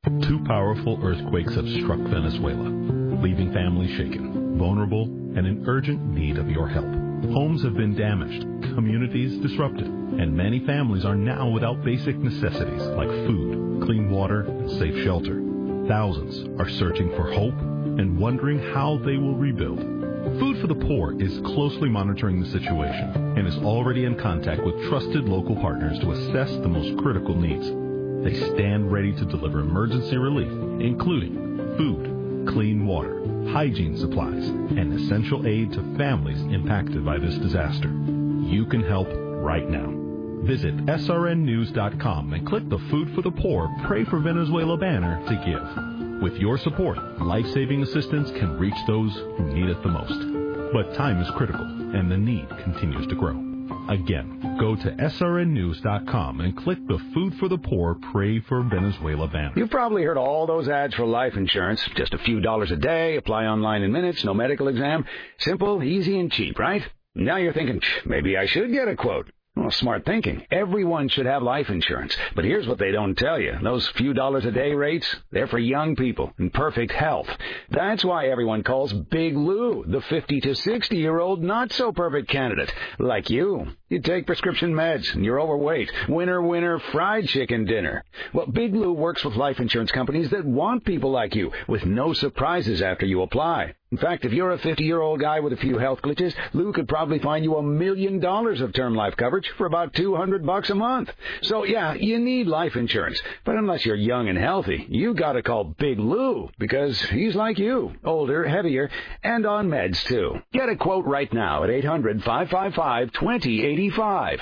Two powerful earthquakes have struck Venezuela, leaving families shaken, vulnerable, and in urgent need of your help. Homes have been damaged, communities disrupted, and many families are now without basic necessities like food, clean water, and safe shelter. Thousands are searching for hope and wondering how they will rebuild. Food for the Poor is closely monitoring the situation and is already in contact with trusted local partners to assess the most critical needs. They stand ready to deliver emergency relief, including food, clean water, hygiene supplies, and essential aid to families impacted by this disaster. You can help right now. Visit srnnews.com and click the Food for the Poor Pray for Venezuela banner to give. With your support, life-saving assistance can reach those who need it the most. But time is critical, and the need continues to grow. Again, go to srnnews.com and click the Food for the Poor Pray for Venezuela banner. You've probably heard all those ads for life insurance. Just a few dollars a day, apply online in minutes, no medical exam. Simple, easy, and cheap, right? Now you're thinking, maybe I should get a quote. Well, smart thinking. Everyone should have life insurance. But here's what they don't tell you. Those few dollars a day rates, they're for young people in perfect health. That's why everyone calls Big Lou the 50 to 60-year-old not-so-perfect candidate. Like you. You take prescription meds and you're overweight. Winner, fried chicken dinner. Well, Big Lou works with life insurance companies that want people like you with no surprises after you apply. In fact, if you're a 50-year-old guy with a few health glitches, Lou could probably find you $1 million of term life coverage for about $200 a month. So, yeah, you need life insurance. But unless you're young and healthy, you got to call Big Lou because he's like you, older, heavier, and on meds, too. Get a quote right now at 800-555-2085,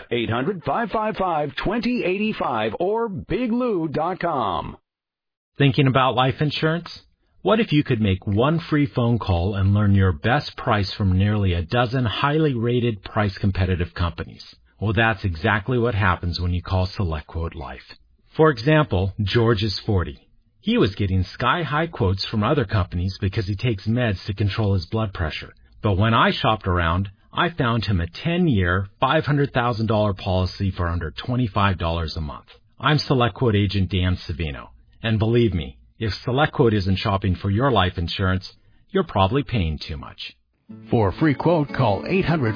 800-555-2085, or biglou.com. Thinking about life insurance? What if you could make one free phone call and learn your best price from nearly a dozen highly rated, price-competitive companies? Well, that's exactly what happens when you call SelectQuote Life. For example, George is 40. He was getting sky-high quotes from other companies because he takes meds to control his blood pressure. But when I shopped around, I found him a 10-year, $500,000 policy for under $25 a month. I'm SelectQuote agent Dan Savino, and believe me, if SelectQuote isn't shopping for your life insurance, you're probably paying too much. For a free quote, call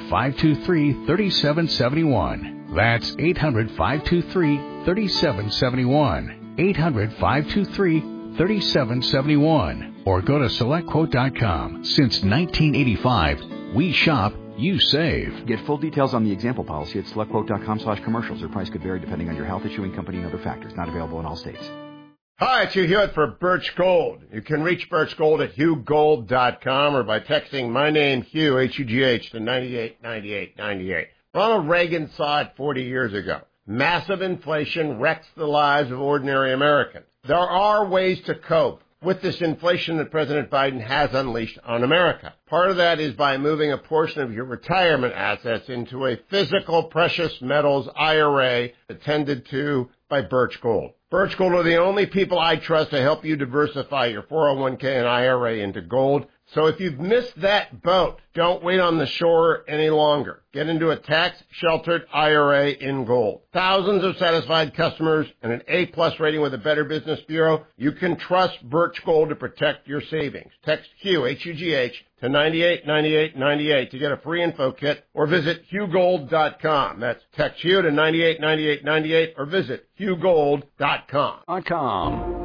800-523-3771. That's 800-523-3771. 800-523-3771. Or go to SelectQuote.com. Since 1985, we shop, you save. Get full details on the example policy at SelectQuote.com/commercials. Your price could vary depending on your health, issuing company, and other factors. Not available in all states. Hi, it's Hugh Hewitt for Birch Gold. You can reach Birch Gold at HughGold.com or by texting my name, Hugh, H-U-G-H, to 989898. Ronald Reagan saw it 40 years ago. Massive inflation wrecks the lives of ordinary Americans. There are ways to cope with this inflation that President Biden has unleashed on America. Part of that is by moving a portion of your retirement assets into a physical precious metals IRA attended to by Birch Gold. Birch Gold are the only people I trust to help you diversify your 401k and IRA into gold. So if you've missed that boat, don't wait on the shore any longer. Get into a tax-sheltered IRA in gold. Thousands of satisfied customers and an A-plus rating with the Better Business Bureau. You can trust Birch Gold to protect your savings. Text Hugh, H-U-G-H, to 989898 to get a free info kit or visit HughGold.com. That's text Hugh to 989898 or visit HughGold.com.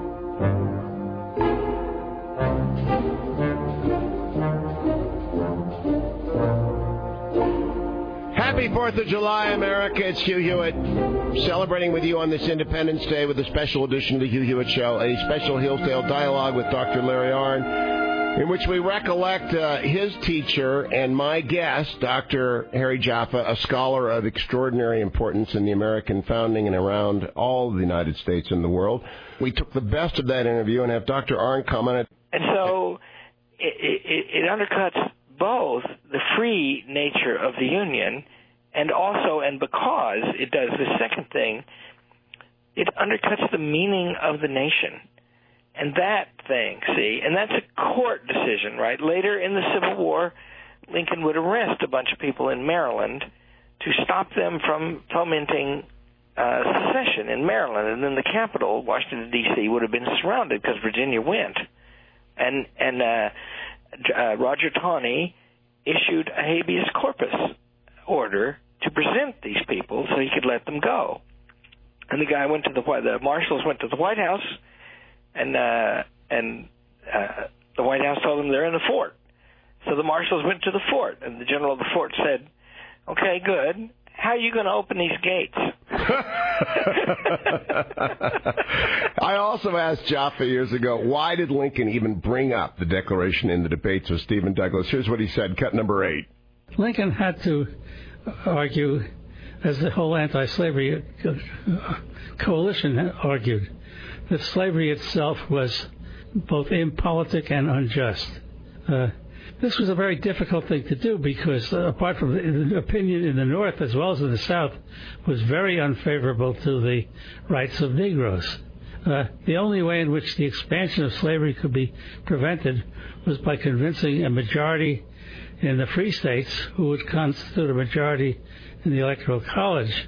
Happy 4th of July, America. It's Hugh Hewitt celebrating with you on this Independence Day with a special edition of the Hugh Hewitt Show, a special Hillsdale dialogue with Dr. Larry Arnn, in which we recollect his teacher and my guest, Dr. Harry Jaffa, a scholar of extraordinary importance in the American founding and around all the United States and the world. We took the best of that interview and have Dr. Arnn comment. And so it undercuts both the free nature of the Union and also, and because it does the second thing, it undercuts the meaning of the nation. And that thing, see, and that's a court decision, right? Later in the Civil War, Lincoln would arrest a bunch of people in Maryland to stop them from fomenting secession in Maryland, and then the capital, Washington, D.C., would have been surrounded because Virginia went. And Roger Taney issued a habeas corpus order to present these people so he could let them go. And the marshals went to the White House, and the White House told them they're in the fort. So the marshals went to the fort, and the general of the fort said, "Okay, good. How are you going to open these gates?" I also asked Jaffa years ago, why did Lincoln even bring up the Declaration in the debates with Stephen Douglas? Here's what he said, cut number 8. Lincoln had to argue, as the whole anti-slavery coalition argued, that slavery itself was both impolitic and unjust. This was a very difficult thing to do because, apart from the opinion in the North as well as in the South, was very unfavorable to the rights of Negroes. The only way in which the expansion of slavery could be prevented was by convincing a majority in the free states, who would constitute a majority in the Electoral College,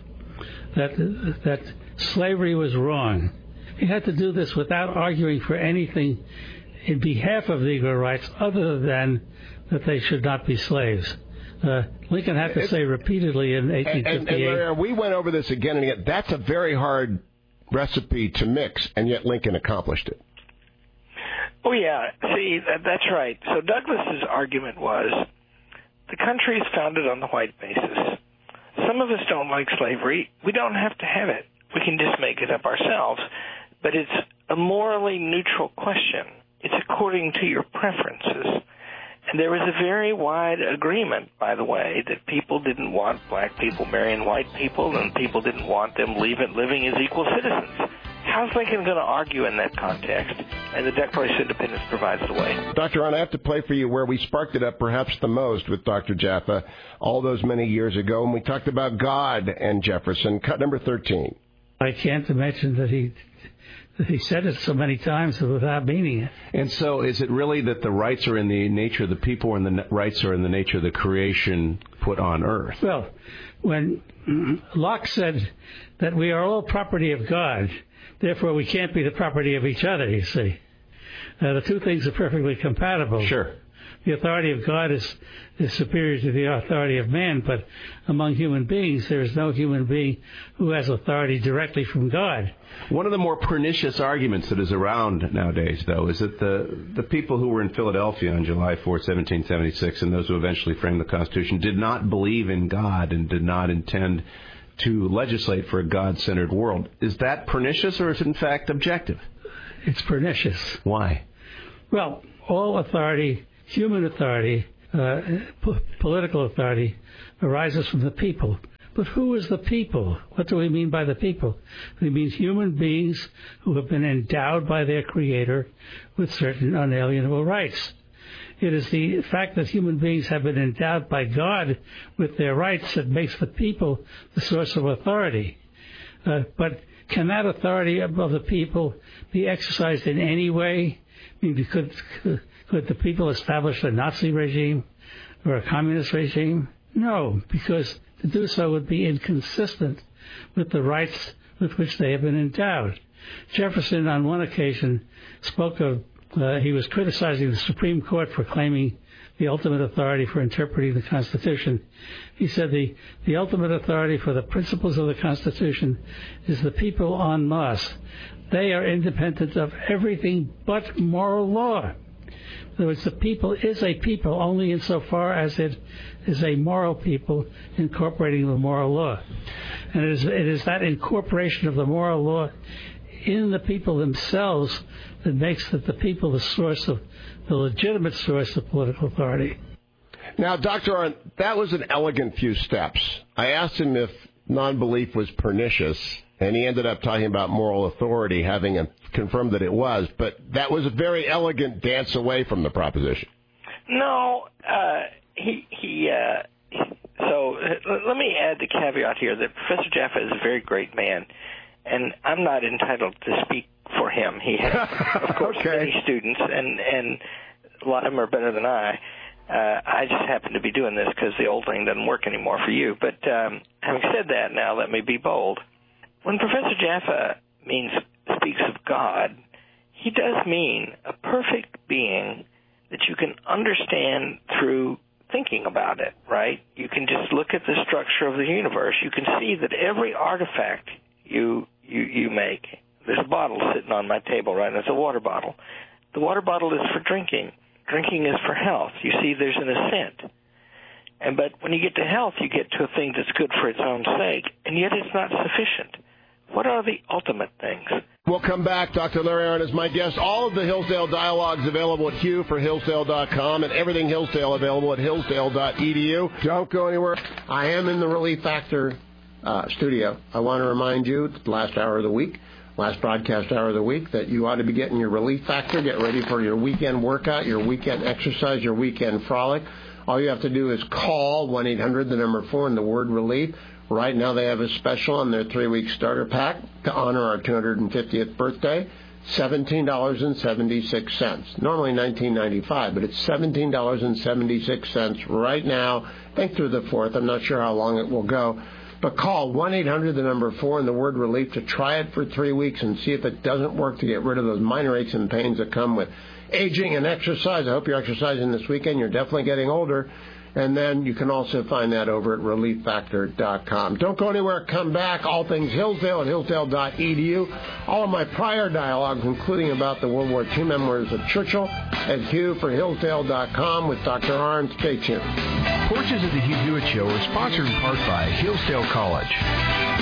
that slavery was wrong. He had to do this without arguing for anything in behalf of Negro rights other than that they should not be slaves. Lincoln had to say repeatedly in 1858... And we went over this again and again. That's a very hard recipe to mix, and yet Lincoln accomplished it. Oh, yeah. See, that's right. So Douglas's argument was, the country is founded on the white basis. Some of us don't like slavery. We don't have to have it. We can just make it up ourselves. But it's a morally neutral question. It's according to your preferences. And there was a very wide agreement, by the way, that people didn't want black people marrying white people, and people didn't want them living as equal citizens. How's Lincoln going to argue in that context? And the Declaration of Independence provides the way. Dr. Ron, I have to play for you where we sparked it up perhaps the most with Dr. Jaffa all those many years ago, when we talked about God and Jefferson. Cut number 13. I can't imagine that he said it so many times without meaning it. And so is it really that the rights are in the nature of the people and the rights are in the nature of the creation put on earth? Well, when Locke said that we are all property of God, therefore we can't be the property of each other, you see. The two things are perfectly compatible. Sure. The authority of God is superior to the authority of man, but among human beings, there is no human being who has authority directly from God. One of the more pernicious arguments that is around nowadays, though, is that the people who were in Philadelphia on July 4, 1776, and those who eventually framed the Constitution, did not believe in God and did not intend to legislate for a God-centered world. Is that pernicious, or is it in fact objective? It's pernicious. Why? Well, all authority, human authority, political authority, arises from the people. But who is the people? What do we mean by the people? We mean human beings who have been endowed by their Creator with certain unalienable rights. It is the fact that human beings have been endowed by God with their rights that makes the people the source of authority. But can that authority of the people be exercised in any way? I mean, could the people establish a Nazi regime or a communist regime? No, because to do so would be inconsistent with the rights with which they have been endowed. Jefferson, on one occasion, spoke of, he was criticizing the Supreme Court for claiming the ultimate authority for interpreting the Constitution. He said the ultimate authority for the principles of the Constitution is the people en masse. They are independent of everything but moral law. In other words, the people is a people only insofar as it is a moral people incorporating the moral law. And it is that incorporation of the moral law in the people themselves that makes the people the legitimate source of political authority. Now, Dr. Arndt, that was an elegant few steps. I asked him if non-belief was pernicious, and he ended up talking about moral authority, having confirmed that it was. But that was a very elegant dance away from the proposition. No, so let me add the caveat here that Professor Jaffa is a very great man, and I'm not entitled to speak for him. He has, of course, many students, and a lot of them are better than I. I just happen to be doing this because the old thing doesn't work anymore for you. But having said that, now let me be bold. when Professor Jaffa speaks of God, he does mean a perfect being that you can understand through thinking about it, right? You can just look at the structure of the universe. You can see that every artifact you make, there's a bottle sitting on my table, right? It's a water bottle. The water bottle is for drinking. Drinking is for health. You see, there's an ascent. But when you get to health, you get to a thing that's good for its own sake, and yet it's not sufficient. What are the ultimate things? We'll come back. Dr. Larry Arnn is my guest. All of the Hillsdale Dialogues available at HughForHillsdale.com, and everything Hillsdale available at Hillsdale.edu. Don't go anywhere. I am in the Relief Factor studio. I want to remind you, it's the last hour of the week, last broadcast hour of the week, that you ought to be getting your Relief Factor. Get ready for your weekend workout, your weekend exercise, your weekend frolic. All you have to do is call 1-800, the number 4, and the word relief. Right now they have a special on their 3-week starter pack to honor our 250th birthday, $17.76. Normally $19.95, but it's $17.76 right now. I think through the 4th. I'm not sure how long it will go. But call 1-800, the number 4, and the word relief to try it for 3 weeks and see if it doesn't work to get rid of those minor aches and pains that come with aging and exercise. I hope you're exercising this weekend. You're definitely getting older. And then you can also find that over at ReliefFactor.com. Don't go anywhere. Come back. All things Hillsdale at Hillsdale.edu. All of my prior dialogues, including about the World War II memoirs of Churchill, at HughForHillsdale.com with Dr. Arnn. Stay tuned. Porches of the Hugh Hewitt Show are sponsored in part by Hillsdale College.